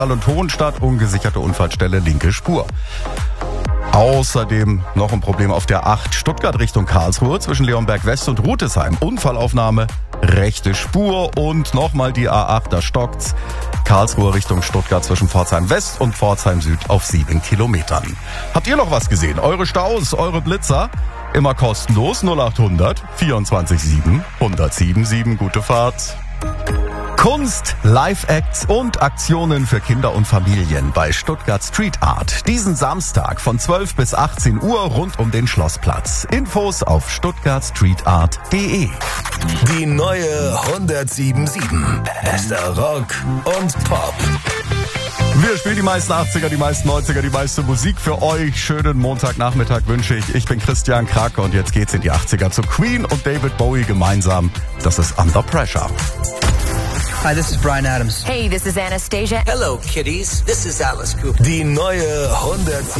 und Hohenstadt, ungesicherte Unfallstelle, linke Spur. Außerdem noch ein Problem auf der 8 Stuttgart Richtung Karlsruhe zwischen Leonberg West und Rutesheim. Unfallaufnahme, rechte Spur und nochmal die A8, da stockt's. Karlsruhe Richtung Stuttgart zwischen Pforzheim West und Pforzheim Süd auf 7 Kilometern. Habt ihr noch was gesehen? Eure Staus, eure Blitzer? Immer kostenlos 0800 24 7 1077. Gute Fahrt. Kunst, Live-Acts und Aktionen für Kinder und Familien bei Stuttgart Street Art. Diesen Samstag von 12 bis 18 Uhr rund um den Schlossplatz. Infos auf stuttgartstreetart.de. Die neue 107.7. Bester Rock und Pop. Wir spielen die meisten 80er, die meisten 90er, die meiste Musik für euch. Schönen Montagnachmittag wünsche ich. Ich bin Christian Krake und jetzt geht's in die 80er zu Queen und David Bowie gemeinsam. Das ist Under Pressure. Hi, this is Bryan Adams. Hey, this is Anastasia. Hello, kiddies. This is Alice Cooper. Die neue 107.